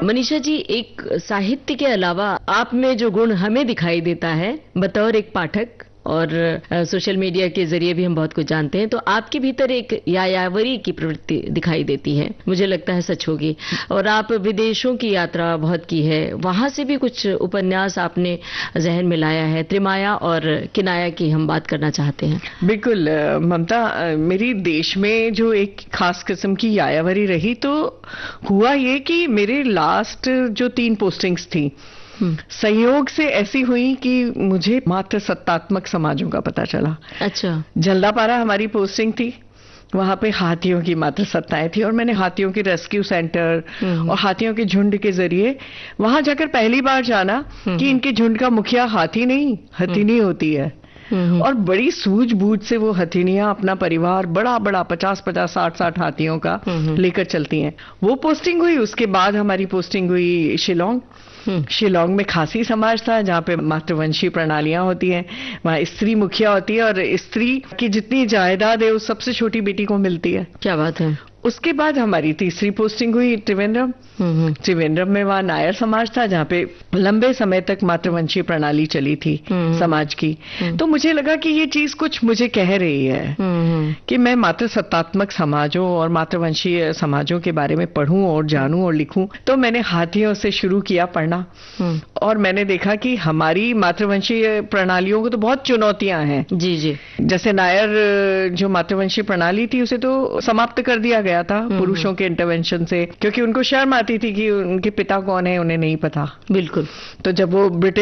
मनीषा जी, एक साहित्य के अलावा आप में जो गुण हमें दिखाई देता है बतौर एक पाठक, और सोशल मीडिया के जरिए भी हम बहुत कुछ जानते हैं, तो आपके भीतर एक यायावरी की प्रवृत्ति दिखाई देती है। मुझे लगता है सच होगी। और आप विदेशों की यात्रा बहुत की है, वहां से भी कुछ उपन्यास आपने जहन में लाया है। त्रिमाया और किनाया की हम बात करना चाहते हैं। बिल्कुल ममता, मेरी देश में जो एक खास किस्म की यायावरी रही, तो हुआ ये कि मेरे लास्ट जो 3 पोस्टिंग्स थी संयोग से ऐसी हुई कि मुझे मात्र सत्तात्मक समाजों का पता चला। अच्छा। जल्दापारा हमारी पोस्टिंग थी, वहां पे हाथियों की मात्र सत्ताएं थी, और मैंने हाथियों के रेस्क्यू सेंटर और हाथियों के झुंड के जरिए वहां जाकर पहली बार जाना कि इनके झुंड का मुखिया हाथी नहीं, हथिनी होती है। और बड़ी सूझबूझ से वो हथिनियां अपना परिवार बड़ा बड़ा 50-50, 60-60 हाथियों का लेकर चलती हैं। वो पोस्टिंग हुई। उसके बाद हमारी पोस्टिंग हुई शिलोंग। शिलोंग में खासी समाज था, जहाँ पे मातृवंशी प्रणालियां होती हैं, वहाँ स्त्री मुखिया होती है, और स्त्री की जितनी जायदाद है वो सबसे छोटी बेटी को मिलती है। क्या बात है। उसके बाद हमारी तीसरी पोस्टिंग हुई त्रिवेंद्रम। त्रिवेंद्रम में वहाँ नायर समाज था, जहाँ पे लंबे समय तक मातृवंशी प्रणाली चली थी समाज की। तो मुझे लगा कि ये चीज कुछ मुझे कह रही है कि मैं मातृ सत्तात्मक समाजों और मातृवंशीय समाजों के बारे में पढ़ूं और जानूं और लिखूं। तो मैंने हाथियों से शुरू किया पढ़ना, और मैंने देखा कि हमारी मातृवंशीय प्रणालियों को तो बहुत चुनौतियां हैं। जी जी। जैसे नायर जो मातृवंशी प्रणाली थी उसे तो समाप्त कर दिया गया था पुरुषों के इंटरवेंशन से, क्योंकि उनको शर्म आती थी कि उनके पिता कौन है, उन्हें नहीं पता। बिल्कुल। तो जब वो ब्रिटिश